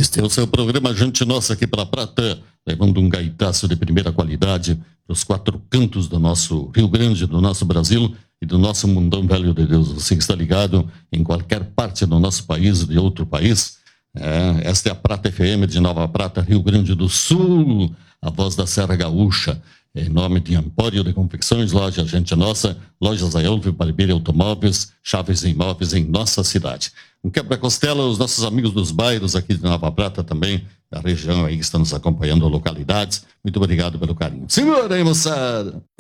Este é o seu programa Gente Nossa aqui pela Prata, levando um gaitaço de primeira qualidade para os quatro cantos do nosso Rio Grande, do nosso Brasil e do nosso mundão velho de Deus. Você que está ligado em qualquer parte do nosso país ou de outro país, esta é a Prata FM de Nova Prata, Rio Grande do Sul, a voz da Serra Gaúcha. Em nome de Empório de Confecções, Loja Gente Nossa, Lojas Aelvio, Barbeiro Automóveis, Chaves e Imóveis em nossa cidade. Um quebra-costela, os nossos amigos dos bairros aqui de Nova Prata também, da região aí que estão nos acompanhando, localidades. Muito obrigado pelo carinho. Segura aí, moçada!